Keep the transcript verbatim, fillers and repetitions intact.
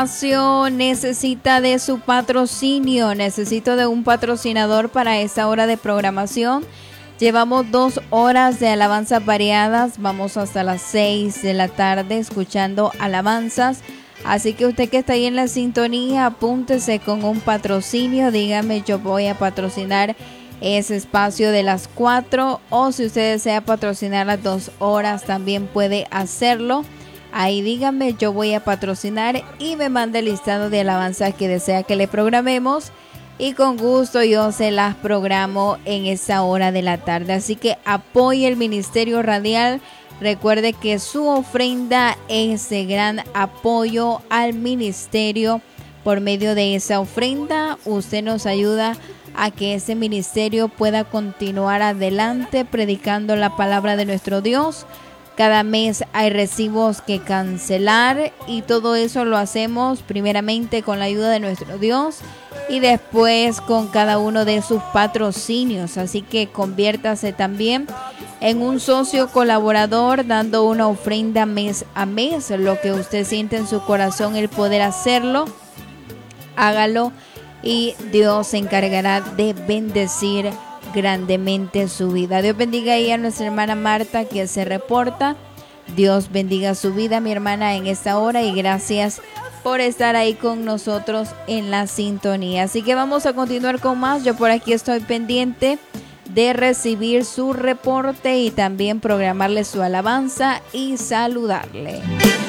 Necesita de su patrocinio, necesito de un patrocinador para esta hora de programación. Llevamos dos horas de alabanzas variadas, vamos hasta las seis de la tarde escuchando alabanzas. Así que usted que está ahí en la sintonía, apúntese con un patrocinio, dígame yo voy a patrocinar ese espacio de las cuatro, o si usted desea patrocinar las dos horas también puede hacerlo. Ahí dígame yo voy a patrocinar y me manda el listado de alabanzas que desea que le programemos y con gusto yo se las programo en esa hora de la tarde. Así que apoye el Ministerio Radial. Recuerde que su ofrenda es de gran apoyo al ministerio. Por medio de esa ofrenda usted nos ayuda a que ese ministerio pueda continuar adelante predicando la palabra de nuestro Dios. Cada mes hay recibos que cancelar y todo eso lo hacemos primeramente con la ayuda de nuestro Dios y después con cada uno de sus patrocinios. Así que conviértase también en un socio colaborador dando una ofrenda mes a mes. Lo que usted siente en su corazón el poder hacerlo, hágalo y Dios se encargará de bendecir grandemente su vida. Dios bendiga ahí a nuestra hermana Marta que se reporta. Dios bendiga su vida, mi hermana, en esta hora, y gracias por estar ahí con nosotros en la sintonía. Así que vamos a continuar con más. Yo por aquí estoy pendiente de recibir su reporte y también programarle su alabanza y saludarle.